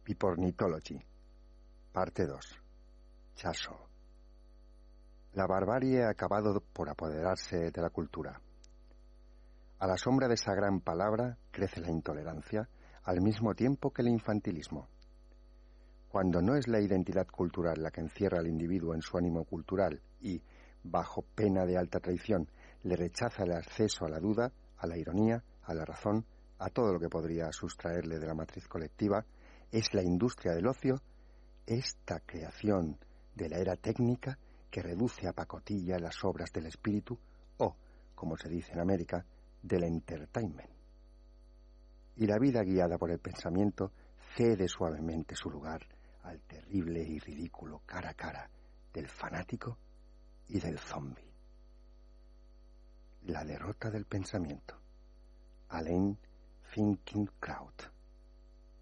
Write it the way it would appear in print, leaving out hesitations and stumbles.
Pipornitology, parte 2. Chaso. La barbarie ha acabado por apoderarse de la cultura. A la sombra de esa gran palabra crece la intolerancia, al mismo tiempo que el infantilismo. Cuando no es la identidad cultural la que encierra al individuo en su ánimo cultural y, bajo pena de alta traición, le rechaza el acceso a la duda, a la ironía, a la razón, a todo lo que podría sustraerle de la matriz colectiva, es la industria del ocio, esta creación de la era técnica que reduce a pacotilla las obras del espíritu o, como se dice en América, del entertainment. Y la vida guiada por el pensamiento cede suavemente su lugar al terrible y ridículo cara a cara del fanático y del zombi. La derrota del pensamiento. Alain Finkielkraut.